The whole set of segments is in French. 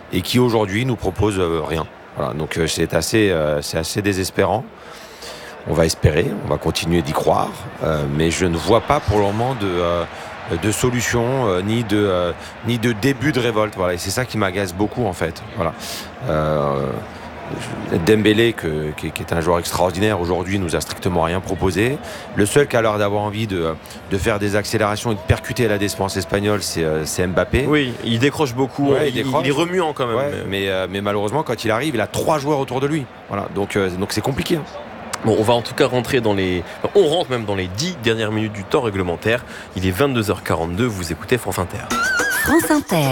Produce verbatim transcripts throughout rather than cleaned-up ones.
et qui aujourd'hui nous propose euh, rien. Voilà, donc euh, c'est assez, euh, c'est assez désespérant. On va espérer, on va continuer d'y croire, euh, mais je ne vois pas pour le moment de, euh, de solution euh, ni, de, euh, ni de début de révolte. Voilà, et c'est ça qui m'agace beaucoup en fait. Voilà. Euh, Dembélé, que, qui, qui est un joueur extraordinaire aujourd'hui, nous a strictement rien proposé. Le seul qui a l'air d'avoir envie de, de faire des accélérations et de percuter la défense espagnole, c'est, c'est Mbappé. Oui, il décroche beaucoup, ouais, il, il, décroche. il est remuant quand même. Ouais, mais, euh, mais malheureusement, quand il arrive, il a trois joueurs autour de lui. Voilà, donc, euh, donc c'est compliqué. Hein. Bon, on va en tout cas rentrer dans les... On rentre même dans les dix dernières minutes du temps réglementaire. Il est vingt-deux heures quarante-deux, vous écoutez France Inter. France Inter.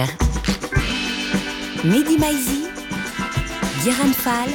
Mehdi Maizi, Guérin Fall,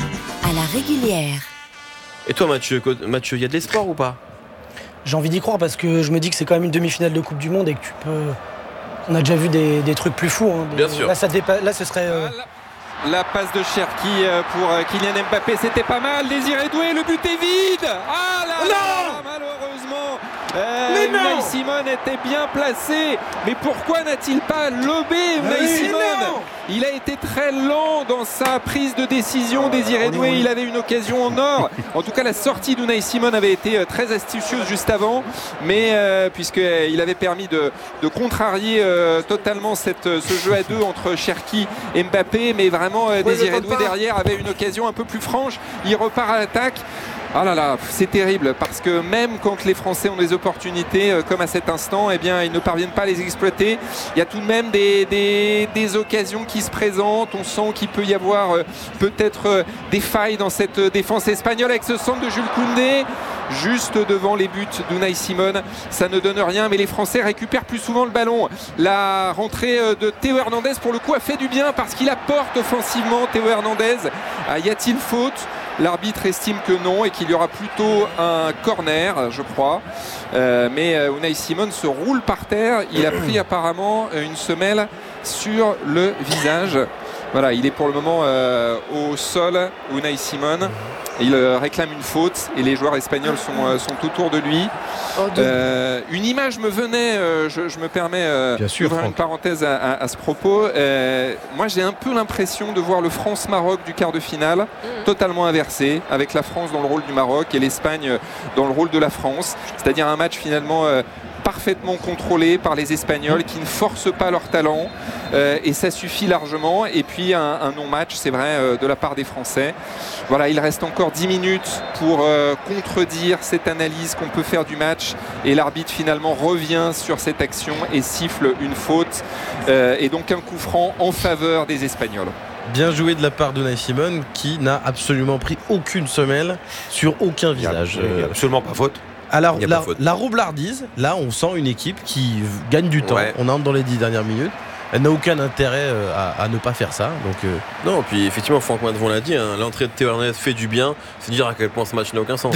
à la régulière. Et toi Mathieu, Mathieu, il y a de l'espoir ou pas ? J'ai envie d'y croire parce que je me dis que c'est quand même une demi-finale de Coupe du Monde et que tu peux... On a déjà vu des, des trucs plus fous. Hein, des... Bien sûr. Là, ça dépa... Là ce serait... Euh... La passe de Cherki pour Kylian Mbappé, c'était pas mal. Désiré Doué, le but est vide. Ah là là, là malheureusement, euh, Unai Simon était bien placé. Mais pourquoi n'a-t-il pas lobé Unai Simon ? Il a été très lent dans sa prise de décision. Désiré Doué, il avait une occasion en or. En tout cas, la sortie d'Unai Simon avait été très astucieuse juste avant, mais euh, puisqu'il avait permis de, de contrarier euh, totalement cette, ce jeu à deux entre Cherki et Mbappé, mais vraiment euh, Désiré Doué derrière avait une occasion un peu plus franche. Il repart à l'attaque. Ah là là, c'est terrible parce que même quand les Français ont des opportunités euh, comme à cet instant, eh bien, ils ne parviennent pas à les exploiter. Il y a tout de même des, des, des occasions qui se présentent. On sent qu'il peut y avoir euh, peut-être euh, des failles dans cette défense espagnole avec ce centre de Jules Koundé juste devant les buts d'Unai Simon. Ça ne donne rien, mais les Français récupèrent plus souvent le ballon. La rentrée de Théo Hernandez pour le coup a fait du bien parce qu'il apporte offensivement. Théo Hernandez, ah, y a-t-il faute ? L'arbitre estime que non et qu'il y aura plutôt un corner, je crois. Euh, mais Unai Simon se roule par terre. Il a pris apparemment une semelle sur le visage. Voilà, il est pour le moment euh, au sol, Unai Simon. Il euh, réclame une faute et les joueurs espagnols sont, euh, sont autour de lui. Oh, de... euh, une image me venait, euh, je, je me permets euh, d'ouvrir une parenthèse à, à, à ce propos. Euh, moi, j'ai un peu l'impression de voir le France-Maroc du quart de finale mmh. totalement inversé, avec la France dans le rôle du Maroc et l'Espagne dans le rôle de la France. C'est-à-dire un match finalement euh, parfaitement contrôlé par les Espagnols qui ne forcent pas leur talent euh, et ça suffit largement. Et puis un, un non-match, c'est vrai, euh, de la part des Français. Voilà, il reste encore dix minutes pour euh, contredire cette analyse qu'on peut faire du match et l'arbitre finalement revient sur cette action et siffle une faute euh, et donc un coup franc en faveur des Espagnols. Bien joué de la part d'Unai Simon qui n'a absolument pris aucune semelle sur aucun visage. Il n'y a absolument pas faute. Alors la, la roublardise, là on sent une équipe qui gagne du temps. Ouais. On entre dans les dix dernières minutes. Elle n'a aucun intérêt à, à ne pas faire ça. Donc, euh... Non, puis effectivement, Franck Madvon l'a dit, hein, l'entrée de Théo Hernandez fait du bien. C'est dire à quel point ce match n'a aucun sens.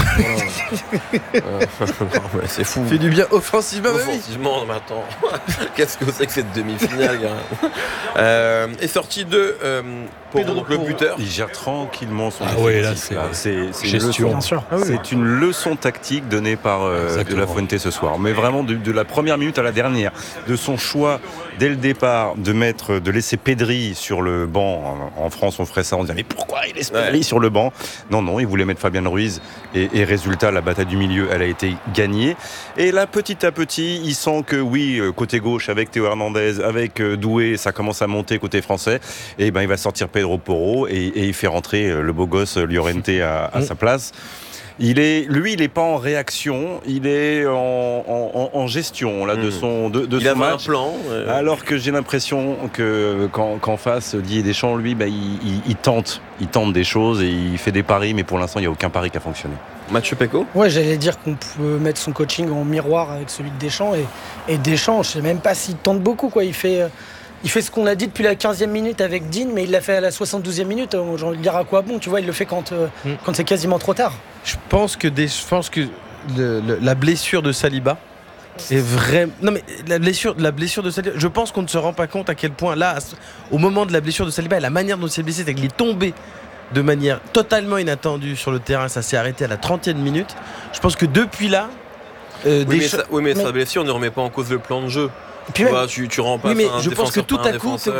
euh, non, c'est fou. Fait du bien offensivement. Offensivement, mais attends, qu'est-ce que c'est que cette demi-finale, gars euh, est sorti de euh, pour donc, le buteur. Il gère tranquillement son. Ah ouais, là c'est, là, c'est, c'est gestion. Une leçon, ah oui. C'est une leçon tactique donnée par euh, De La Fuente ce soir. Mais vraiment de, de la première minute à la dernière, de son choix dès le départ de mettre, de laisser Pedri sur le banc. En France, on ferait ça, on dirait mais pourquoi il laisse Pedri ouais. sur le banc ? Non, non, il voulait mettre Fabien Ruiz et, et résultat, la bataille du milieu, elle a été gagnée. Et là, petit à petit, il sent que oui, côté gauche avec Théo Hernandez, avec Doué, ça commence à monter côté français. Et ben, il va sortir Pedro Porro et, et il fait rentrer le beau gosse Llorente à, à mmh. sa place. Il est, lui, il n'est pas en réaction, il est en, en, en gestion là, mmh. de son, de, de il son a match. Un plan. Euh... Alors que j'ai l'impression que qu'en, qu'en face, Didier Deschamps, lui, bah, il, il, il tente, il tente des choses et il fait des paris, mais pour l'instant, il n'y a aucun pari qui a fonctionné. Mathieu Pecco ? Ouais, j'allais dire qu'on peut mettre son coaching en miroir avec celui de Deschamps et, et Deschamps, je ne sais même pas s'il tente beaucoup, quoi. Il fait. Euh... Il fait ce qu'on a dit depuis la quinzième minute avec Dean, mais il l'a fait à la soixante-douzième minute. J'ai envie de dire à quoi bon, tu vois, il le fait quand, euh, mm. quand c'est quasiment trop tard. Je pense que, des, je pense que le, le, la blessure de Saliba est vraiment. Non, mais la blessure, la blessure de Saliba, je pense qu'on ne se rend pas compte à quel point, là, au moment de la blessure de Saliba et la manière dont il s'est blessé, c'est qu'il est tombé de manière totalement inattendue sur le terrain. Ça s'est arrêté à la trentième minute. Je pense que depuis là. Euh, oui, mais ch- sa, oui, mais, mais sa blessure ne remet pas en cause le plan de jeu. Puis même, bah, tu, tu rends pas oui, mais un je pense que tout à coup,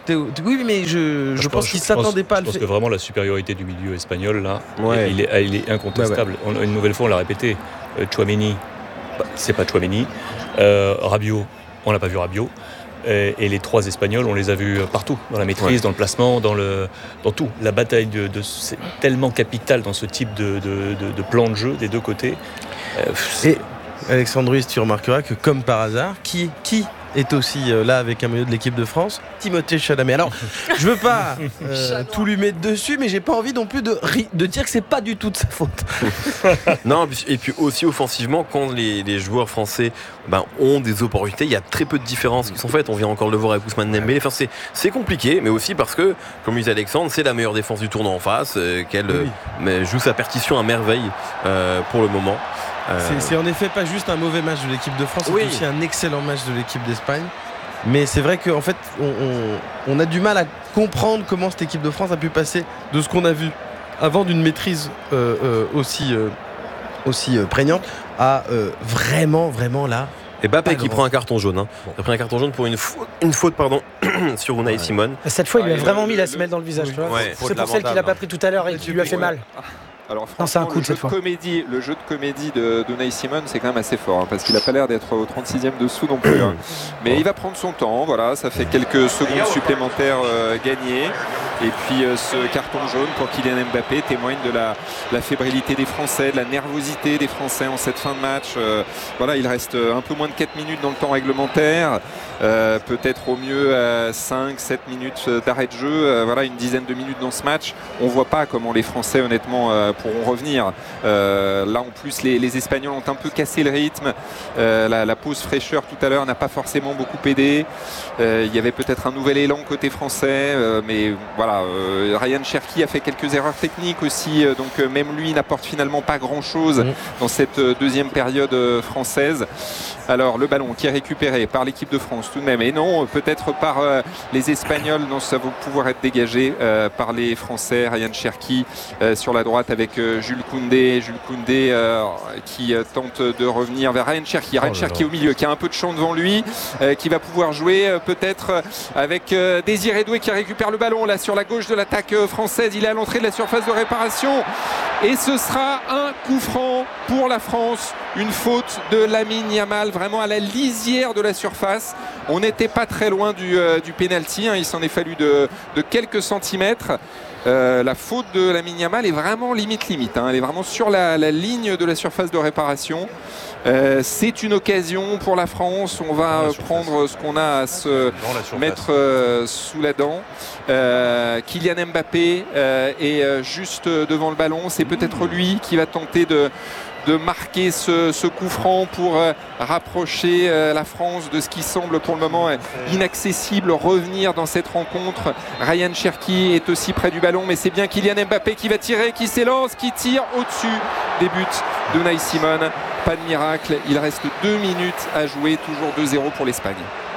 Théo. Oui, mais je, je, je pense, pense qu'il ne s'attendait pas à le faire. Je pense que vraiment la supériorité du milieu espagnol, là, ouais. il, est, il est incontestable. Ouais, ouais. On, une nouvelle fois, on l'a répété. Euh, Tchouaméni, bah, c'est pas Tchouaméni. Euh, Rabiot, on n'a pas vu Rabiot. Et, et les trois Espagnols, on les a vus partout, dans la maîtrise, ouais. dans le placement, dans, le, dans tout. La bataille, de, de, c'est tellement capital dans ce type de, de, de, de plan de jeu des deux côtés. Euh, et Alexandre Ruiz, tu remarqueras que comme par hasard, qui, qui est aussi euh, là avec un maillot de l'équipe de France, Timothée Chalamet. Alors, je veux pas euh, tout lui mettre dessus, mais j'ai pas envie non plus de, de dire que c'est pas du tout de sa faute. Non, et puis aussi offensivement, quand les, les joueurs français ben, ont des opportunités, il y a très peu de différences qui sont faites. On vient encore de le voir avec Ousmane Dembélé. Enfin, c'est, c'est compliqué, mais aussi parce que, comme disait Alexandre, c'est la meilleure défense du tournoi en face, euh, qu'elle oui. euh, joue sa partition à merveille euh, pour le moment. Euh... C'est, c'est en effet pas juste un mauvais match de l'équipe de France, c'est oui. aussi un excellent match de l'équipe d'Espagne. Mais c'est vrai qu'en fait, on, on, on a du mal à comprendre comment cette équipe de France a pu passer de ce qu'on a vu avant d'une maîtrise euh, euh, aussi, euh, aussi euh, prégnante à euh, vraiment, vraiment là. Et Mbappé qui prend un carton jaune. Hein. Il a pris un carton jaune pour une, fou- une faute pardon, sur Unai ouais. Simon. Cette fois, il lui a vraiment mis la semelle dans le visage. Oui. Ouais. C'est pour celle qu'il n'a pas pris tout à l'heure et qui lui a fait mal. Alors non, c'est un coup le, jeu de comédie, le jeu de comédie de Unai Simon, c'est quand même assez fort, hein, parce qu'il n'a pas l'air d'être au trente-sixième dessous non plus. Hein. Mais bon. Il va prendre son temps, voilà, ça fait quelques secondes supplémentaires euh, gagnées. Et puis euh, ce carton jaune pour Kylian Mbappé témoigne de la, la fébrilité des Français, de la nervosité des Français en cette fin de match. Euh, voilà, il reste un peu moins de quatre minutes dans le temps réglementaire. Euh, peut-être au mieux euh, cinq sept minutes d'arrêt de jeu, euh, voilà, une dizaine de minutes dans ce match. On ne voit pas comment les Français honnêtement euh, pourront revenir. Euh, là en plus les, les Espagnols ont un peu cassé le rythme. Euh, la, la pause fraîcheur tout à l'heure n'a pas forcément beaucoup aidé. Euh, il y avait peut-être un nouvel élan côté français, euh, mais voilà, euh, Ryan Cherki a fait quelques erreurs techniques aussi, euh, donc euh, même lui n'apporte finalement pas grand-chose mmh. dans cette euh, deuxième période euh, française. Alors le ballon qui est récupéré par l'équipe de France tout de même, et non, peut-être par euh, les Espagnols, non, ça va pouvoir être dégagé euh, par les Français. Ryan Cherki euh, sur la droite avec euh, Jules Koundé, Jules Koundé euh, qui euh, tente de revenir vers Ryan Cherki, Ryan oh Cherki au milieu qui a un peu de champ devant lui, euh, qui va pouvoir jouer euh, peut-être avec euh, Désiré Doué qui récupère le ballon là sur la gauche de l'attaque euh, française. Il est à l'entrée de la surface de réparation et ce sera un coup franc pour la France, une faute de Lamine Yamal vraiment à la lisière de la surface. On n'était pas très loin du, euh, du pénalty, hein. Il s'en est fallu de, de quelques centimètres. Euh, la faute de Lamine Yamal est vraiment limite limite, hein. Elle est vraiment sur la, la ligne de la surface de réparation. Euh, c'est une occasion pour la France. On va euh, prendre ce qu'on a à se mettre euh, sous la dent. Euh, Kylian Mbappé euh, est euh, juste devant le ballon. C'est peut-être lui qui va tenter de de marquer ce, ce coup franc pour euh, rapprocher euh, la France de ce qui semble pour le moment euh, inaccessible, revenir dans cette rencontre. Ryan Cherki est aussi près du ballon, mais c'est bien Kylian Mbappé qui va tirer, qui s'élance, qui tire au-dessus des buts d'Unai Simon. Pas de miracle, il reste deux minutes à jouer, toujours deux zéro pour l'Espagne.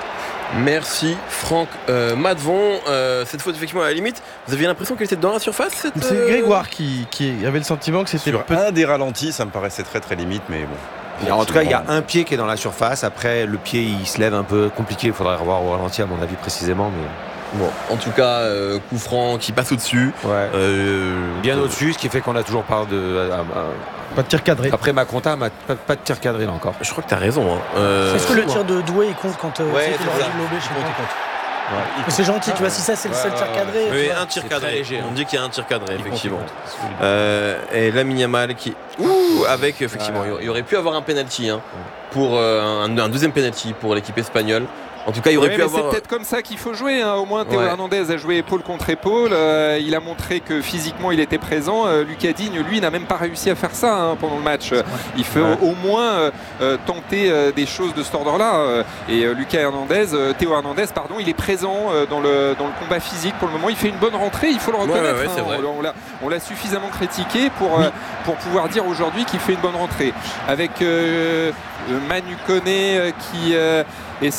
Merci Franck euh, Madvon. Euh, cette faute effectivement à la limite, vous aviez l'impression qu'elle était dans la surface cette, C'est euh... Grégoire qui, qui avait le sentiment que c'était sur peu... un des ralentis, ça me paraissait très très limite, mais bon. Et en tout cas, il y a un pied qui est dans la surface. Après, le pied il se lève un peu compliqué. Il faudrait revoir au ralenti à mon avis précisément, mais. Bon, en tout cas, euh, coup franc qui passe au-dessus. Ouais. Euh, bien euh, au-dessus, ce qui fait qu'on a toujours pas de. Euh, euh, pas de tir cadré. Après ma compta, pas, pas de tir cadré là encore. Je crois que tu as raison. Hein. Euh, Est-ce que le tir de Doué il compte quand euh, ouais, il aurait dû lober chez toi? Ouais. C'est gentil, tu vois, si ça c'est le seul tir cadré. Oui, un tir cadré. Léger, on dit qu'il y a un tir cadré, effectivement. Euh, et Lamine Yamal qui. Ouh, avec, effectivement, il y aurait pu avoir un penalty, hein, pour euh, un, un deuxième penalty pour l'équipe espagnole. En tout cas, il aurait ouais, pu mais avoir. C'est peut-être comme ça qu'il faut jouer, hein. Au moins, Théo ouais. Hernandez a joué épaule contre épaule. Euh, il a montré que physiquement, il était présent. Euh, Lucas Digne, lui, n'a même pas réussi à faire ça, hein, pendant le match. Il faut ouais. au moins euh, tenter euh, des choses de cet ordre-là. Et euh, Lucas Hernandez, euh, Théo Hernandez, pardon, il est présent euh, dans, le, dans le combat physique pour le moment. Il fait une bonne rentrée, il faut le reconnaître. Ouais, ouais, hein. vrai. On, l'a, on l'a suffisamment critiqué pour, oui. euh, pour pouvoir dire aujourd'hui qu'il fait une bonne rentrée. Avec euh, Manu Koné euh, qui euh, essaye de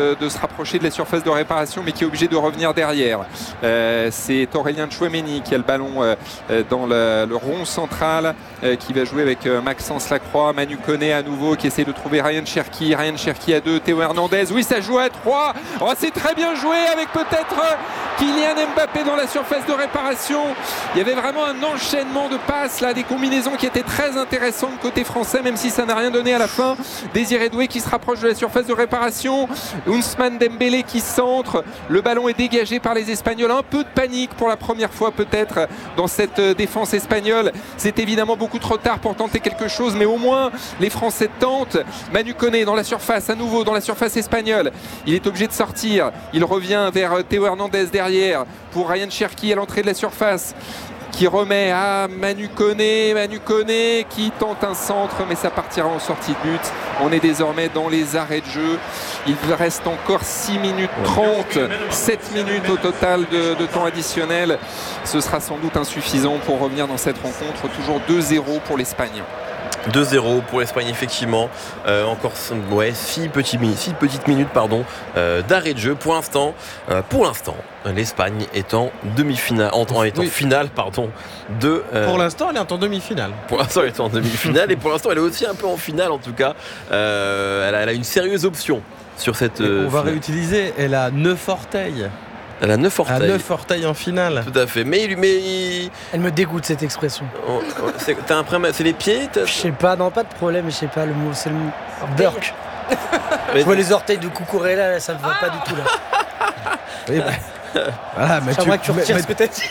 de, de se rapprocher de la surface de réparation, mais qui est obligé de revenir derrière. Euh, c'est Aurélien Tchouaméni qui a le ballon euh, dans le, le rond central, euh, qui va jouer avec euh, Maxence Lacroix. Manu Koné à nouveau qui essaie de trouver Ryan Cherki. Ryan Cherki à deux, Théo Hernandez. Oui, ça joue à trois. Oh, c'est très bien joué avec peut-être euh, Kylian Mbappé dans la surface de réparation. Il y avait vraiment un enchaînement de passes là, des combinaisons qui étaient très intéressantes côté français, même si ça n'a rien donné à la fin. Désiré Doué qui se rapproche de la surface de réparation. Ousmane Dembélé qui centre. Le ballon est dégagé par les Espagnols. Un peu de panique pour la première fois peut-être dans cette défense espagnole. C'est évidemment beaucoup trop tard pour tenter quelque chose, mais au moins les Français tentent. Manu Koné dans la surface, à nouveau dans la surface espagnole. Il est obligé de sortir. Il revient vers Théo Hernandez derrière pour Ryan Cherki à l'entrée de la surface, qui remet à Manu Koné, Manu Koné qui tente un centre, mais ça partira en sortie de but. On est désormais dans les arrêts de jeu. Il reste encore six minutes trente, sept minutes au total de, de temps additionnel. Ce sera sans doute insuffisant pour revenir dans cette rencontre. Toujours deux zéro pour l'Espagne. deux zéro pour l'Espagne, effectivement. Euh, encore ouais, six, petits, six petites minutes pardon, euh, d'arrêt de jeu. Pour l'instant, euh, pour l'instant, l'Espagne est en demi-finale, en, en, est en oui. finale pardon, de. Euh, pour l'instant, elle est en demi-finale. Pour l'instant, elle est en demi-finale et pour l'instant, elle est aussi un peu en finale en tout cas. Euh, elle, a, elle a une sérieuse option sur cette. Euh, on va finale. réutiliser. Elle a neuf orteils. Elle a neuf orteils. Elle a neuf orteils en finale. Tout à fait. Mais, mais il... Elle me dégoûte cette expression. Oh, oh, c'est, t'as un problème, c'est les pieds Je sais pas, non, pas de problème, je sais pas le mot, c'est le mot. Burk. Je vois les orteils de Cucurella, là, ça me va pas du tout là. Oui, bah. Voilà, mais J'aimerais que tu retires ce que t'as dit.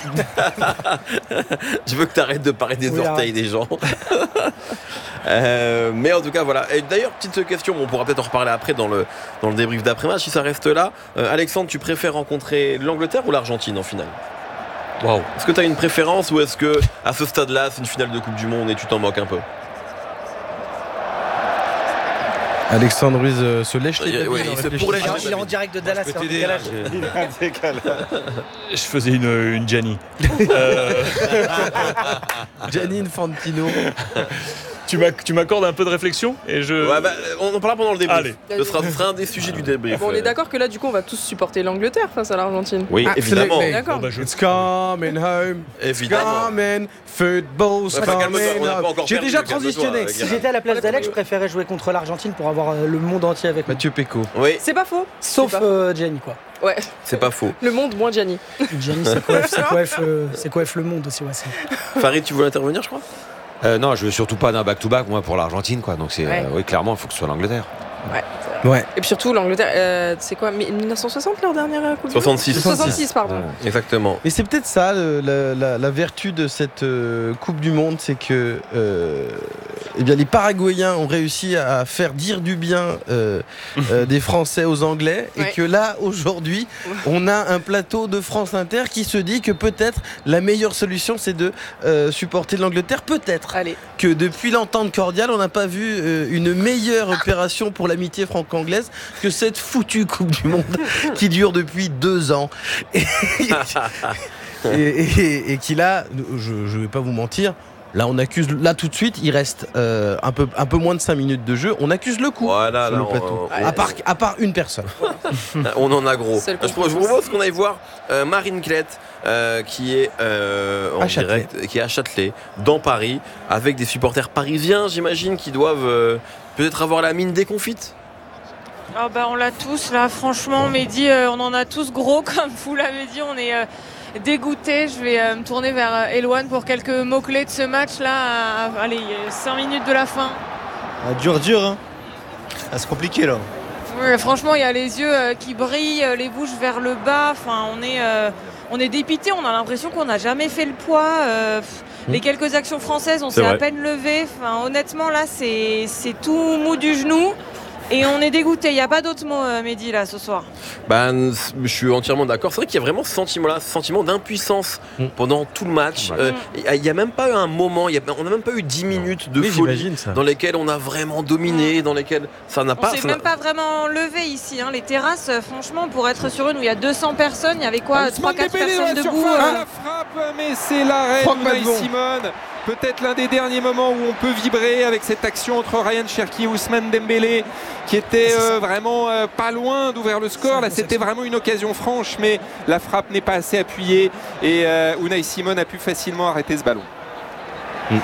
Je veux que tu arrêtes de parler des oui, orteils arrête. des gens. euh, mais en tout cas, voilà. Et d'ailleurs, petite question, on pourra peut-être en reparler après dans le, dans le débrief d'après-match, si ça reste là. Euh, Alexandre, tu préfères rencontrer l'Angleterre ou l'Argentine en finale ? Waouh. Est-ce que tu as une préférence ou est-ce que à ce stade-là, c'est une finale de Coupe du Monde et tu t'en moques un peu ? Alexandre Ruiz euh, se lèche les Oui, il se pourrait Il est en- il est en direct de Dallas, c'est en décalage. Je faisais une, une Gianni. euh... Gianni Infantino. Tu, m'ac- tu m'accordes un peu de réflexion et je... Ouais, bah, on en parlera pendant le débrief. Allez. Ce sera, ce sera un des sujets du débrief. Bon, on est d'accord que là, du coup, on va tous supporter l'Angleterre face à l'Argentine. Oui, évidemment. D'accord. Bon, bah, je... It's coming home. Évidemment. Coming. Football's Ouais, enfin, calme-toi, coming on n'a pas home. encore J'ai perdu, déjà calme-toi, transitionné. euh, Si j'étais à la place d'Alex, je préférais jouer contre l'Argentine pour avoir euh, le monde entier avec moi. Mathieu Péco. Oui, C'est pas faux. Sauf C'est pas- euh, Gianni, quoi. Ouais, c'est pas faux. le monde moins Gianni. Gianni, c'est quoi, c'est quoi, F, euh, c'est quoi F le monde aussi, ouais, c'est... Farid, tu voulais intervenir, je crois ? Euh, non, je veux surtout pas d'un back-to-back, moi, pour l'Argentine, quoi. Donc, c'est, Ouais. euh, oui, clairement, il faut que ce soit l'Angleterre. Ouais. Ouais. Et puis surtout, l'Angleterre, euh, c'est quoi, mille neuf cent soixante leur dernière Coupe du Monde soixante-six. soixante-six, pardon. Exactement. Et c'est peut-être ça le- la, la- la vertu de cette euh, Coupe du Monde, c'est que euh, eh bien, les Paraguayens ont réussi à faire dire du bien euh, euh, des Français aux Anglais, Ouais. et que là aujourd'hui on a un plateau de France Inter qui se dit que peut-être la meilleure solution c'est de euh, supporter l'Angleterre. Peut-être Allez, que depuis l'entente cordiale on n'a pas vu euh, une meilleure opération pour l'amitié franco-anglaise que cette foutue Coupe du Monde qui dure depuis deux ans. Et, et, et- et qui là, je ne vais pas vous mentir, là on accuse, là tout de suite, il reste euh, un, peu, un peu moins de cinq minutes de jeu, on accuse le coup Voilà, sur là, le on- plateau. on- à, part, à part une personne. On en a gros. C'est le Je, pro- je vous propose qu'on aille voir euh, Marine Klett, euh, qui est euh, en À Châtelet. direct, qui est à Châtelet, dans Paris, avec des supporters parisiens, j'imagine, qui doivent euh, peut-être avoir la mine déconfite. Ah bah on l'a tous là, franchement Mehdi, euh, on en a tous gros comme vous l'avez dit, on est euh, dégoûtés. Je vais euh, me tourner vers euh, Eloane pour quelques mots-clés de ce match là. À- à- allez, cinq minutes de la fin. Ah, dur, dur, hein. Ah, c'est compliqué là. Ouais, franchement, il y a les yeux euh, qui brillent, euh, les bouches vers le bas. Enfin, on est, euh, on est dépité, on a l'impression qu'on n'a jamais fait le poids. euh, pff, Les quelques actions françaises, on C'est s'est à vrai. peine levé. Enfin, honnêtement, là, c'est c'est tout mou du genou. Et on est dégoûté. Il n'y a pas d'autre mot, euh, Mehdi, là, ce soir. Ben, je suis entièrement d'accord. C'est vrai qu'il y a vraiment ce sentiment-là, ce sentiment d'impuissance Mm. pendant tout le match. Ouais. Euh, Il n'y a même pas eu un moment, il y a- on n'a même pas eu dix minutes de Oui, folie j'imagine ça. dans lesquelles on a vraiment dominé, dans lesquelles ça n'a On pas. s'est ça n'a- même pas vraiment levé ici. Hein. Les terrasses, euh, franchement, pour être sur une où il y a deux cents personnes, il y avait quoi Ousmane trois quatre Dembélé dans personnes la debout. surface, euh. la frappe, mais c'est l'arrêt Franck d'Unai Madelon. Simone. peut-être l'un des derniers moments où on peut vibrer avec cette action entre Ryan Cherki et Ousmane Dembélé qui était euh, vraiment euh, pas loin d'ouvrir le score. Là, c'était vraiment une occasion franche, mais la frappe n'est pas assez appuyée et euh, Unai Simon a pu facilement arrêter ce ballon. Mm.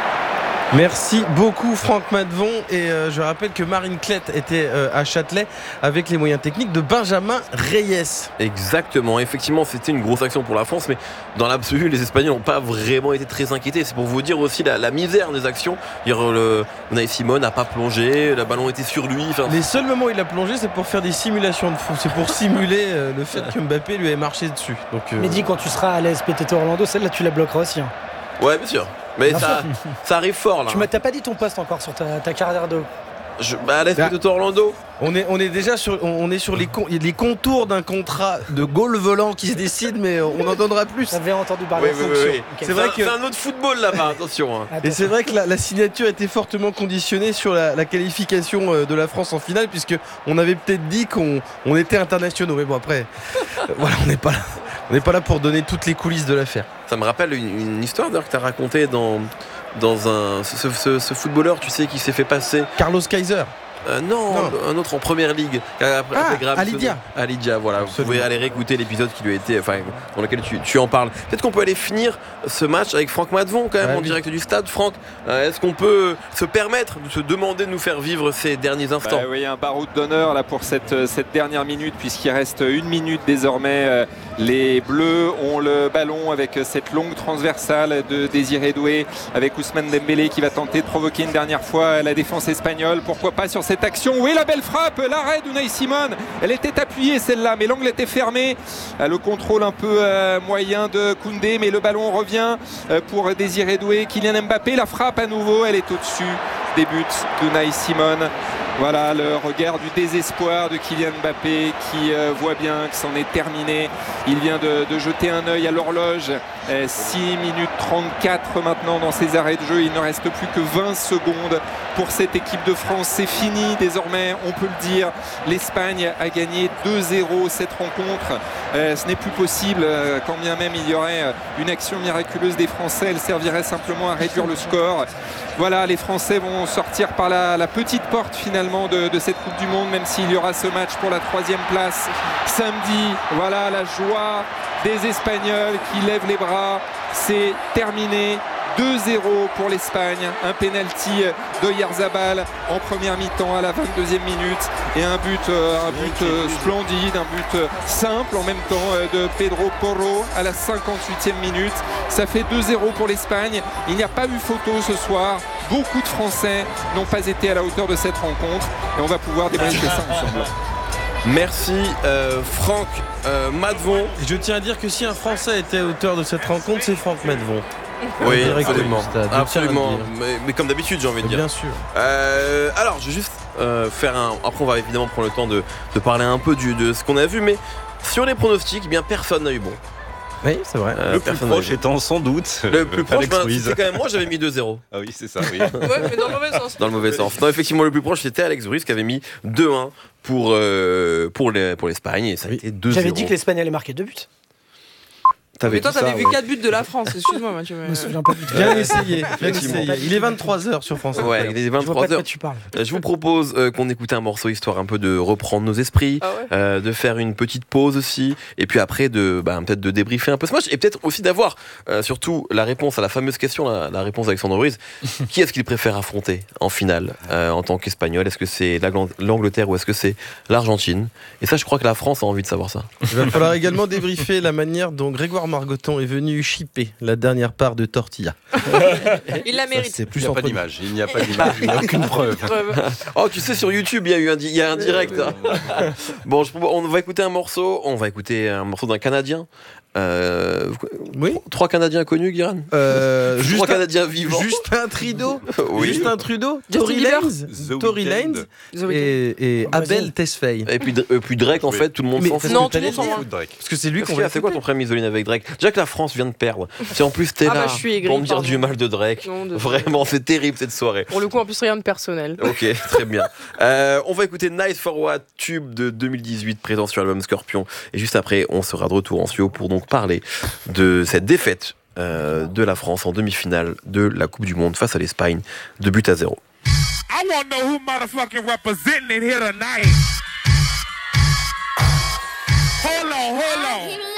Merci beaucoup Franck Madvon et euh, je rappelle que Marine Klett était euh, à Châtelet avec les moyens techniques de Benjamin Reyes. Exactement, effectivement c'était une grosse action pour la France, mais dans l'absolu les Espagnols n'ont pas vraiment été très inquiétés. C'est pour vous dire aussi la, la misère des actions. Dire, le Unai Simon n'a pas plongé, le ballon était sur lui. Enfin... Les seuls moments où il a plongé c'est pour faire des simulations de fou, c'est pour simuler euh, le fait que Mbappé lui ait marché dessus. Donc, euh... Mais dis quand tu seras à l'A S P T T Orlando, celle-là tu la bloqueras aussi. Hein. Ouais bien sûr. Mais ça, ça arrive fort là. Tu m'as t'as pas dit ton poste encore sur ta, ta carrière de. Je, bah, à l'A S P de Orlando. On est, on est déjà sur, on est sur les, con, les contours d'un contrat de goal volant qui se décide, mais on en donnera plus. J'avais entendu parler oui, de oui, fonction. oui, oui. Okay. C'est vrai un, que c'est un autre football là-bas, attention. Hein. Et c'est vrai que la, la signature était fortement conditionnée sur la, la qualification de la France en finale, puisque on avait peut-être dit qu'on on était internationaux, mais bon après, voilà, on n'est pas là. On n'est pas là pour donner toutes les coulisses de l'affaire. Ça me rappelle une, une histoire d'ailleurs que tu as racontée dans, dans un, ce, ce, ce footballeur, tu sais, qui s'est fait passer. Carlos Kaiser. Euh, non, non, un autre en première ligue. Après, ah, Alidia. Alidia, voilà. Absolument. Vous pouvez aller réécouter l'épisode qui lui a été, enfin, dans lequel tu, tu en parles. Peut-être qu'on peut aller finir ce match avec Franck Madvon, quand même, ah, en oui. direct du stade. Franck, euh, est-ce qu'on peut se permettre de se demander de nous faire vivre ces derniers instants? Bah, oui, un baroud d'honneur là pour cette, cette dernière minute, puisqu'il reste une minute désormais. Les Bleus ont le ballon avec cette longue transversale de Désiré Doué, avec Ousmane Dembélé qui va tenter de provoquer une dernière fois la défense espagnole. Pourquoi pas sur cette action? Oui, la belle frappe, l'arrêt d'Unai Simon. Elle était appuyée celle-là, mais l'angle était fermé. Le contrôle un peu euh, moyen de Koundé, mais le ballon revient pour Désiré Doué. Kylian Mbappé, la frappe à nouveau, elle est au-dessus des buts d'Unai Simon. Voilà le regard du désespoir de Kylian Mbappé qui euh, voit bien que c'en est terminé. Il vient de, de jeter un œil à l'horloge. Euh, six minutes trente-quatre maintenant dans ces arrêts de jeu. Il ne reste plus que vingt secondes pour cette équipe de France. C'est fini désormais, on peut le dire. L'Espagne a gagné deux zéro cette rencontre. Euh, ce n'est plus possible, euh, quand bien même il y aurait une action miraculeuse des Français. Elle servirait simplement à réduire le score. Voilà, les Français vont sortir par la, la petite porte finalement de, de cette Coupe du Monde, même s'il y aura ce match pour la troisième place samedi. Voilà la joie des Espagnols qui lèvent les bras. C'est terminé. deux zéro pour l'Espagne, un penalty d'Oyarzabal en première mi-temps à la vingt-deuxième minute et un but, euh, un but euh, splendide, un but euh, simple en même temps euh, de Pedro Porro à la cinquante-huitième minute. Ça fait deux zéro pour l'Espagne. Il n'y a pas eu photo ce soir. Beaucoup de Français n'ont pas été à la hauteur de cette rencontre et on va pouvoir débriefer ça ensemble. Merci euh, Franck euh, Madvon. Je tiens à dire que si un Français était à hauteur de cette rencontre, c'est Franck Madvon. Oui, absolument, absolument. Mais, mais comme d'habitude, j'ai envie de dire. Bien sûr. Euh, alors, je vais juste euh, faire un. Après, on va évidemment prendre le temps de, de parler un peu du, de ce qu'on a vu, mais sur les pronostics, eh bien personne n'a eu bon. Oui, c'est vrai. Euh, le plus proche étant sans doute. Le plus proche, ben, c'était quand même moi, j'avais mis deux zéro. Ah oui, c'est ça, oui. Ouais, mais dans le mauvais sens. Dans le mauvais sens. Non, effectivement, le plus proche, c'était Alex Ruiz qui avait mis deux un pour, euh, pour, les, pour l'Espagne et ça a été deux zéro. J'avais dit que l'Espagne allait marquer deux buts. Mais toi, t'avais vu quatre buts de la France, excuse-moi, Mathieu. Je me souviens pas du tout. Bien essayé, bien essayé. Il est vingt-trois heures sur France. Ouais, il est vingt-trois heures. Tu parles. Je vous propose euh, qu'on écoute un morceau histoire un peu de reprendre nos esprits, ah ouais euh, de faire une petite pause aussi, et puis après de bah, peut-être de débriefer un peu ce match, et peut-être aussi d'avoir euh, surtout la réponse à la fameuse question, la, la réponse d'Alexandre Ruiz. Qui est-ce qu'il préfère affronter en finale euh, en tant qu'Espagnol? Est-ce que c'est l'Angleterre ou est-ce que c'est l'Argentine? Et ça, je crois que la France a envie de savoir ça. Il va falloir également débriefer la manière dont Grégoire Margoton est venu chipper la dernière part de tortilla. Il la mérite. Ça, il n'y a pas d'image. Il n'y a pas d'image. Il n'y a aucune preuve. Oh, tu sais, sur YouTube, il y a eu un, il y a un direct. Bon, je, on va écouter un morceau. On va écouter un morceau d'un Canadien. Euh, oui. Trois Canadiens connus, Guérin euh, Trois Canadiens vivants. Justin Trudeau. Oui. Justin Trudeau. Tory Lanez. Tory Lanez. Et, et Abel Tesfaye. Et puis, euh, puis Drake, en fait, tout le monde s'en fout. Non, tout le monde s'en fout. Parce que c'est lui qu'on va. C'est quoi ton problème isolé avec Drake? Déjà que la France vient de perdre. Si en plus t'es ah là bah, aigri, pour me dire pardon. du mal de Drake. Non, de Vraiment, c'est terrible cette soirée. Pour le coup, en plus, rien de personnel. Ok, très bien. Euh, on va écouter Night for What, tube de deux mille dix-huit, présent sur l'album Scorpion. Et juste après, on sera de retour en studio pour donc parler de cette défaite euh, de la France en demi-finale de la Coupe du Monde face à l'Espagne, deux buts à zéro. I want to know who motherfucking representing it here tonight. Hold on, hold on.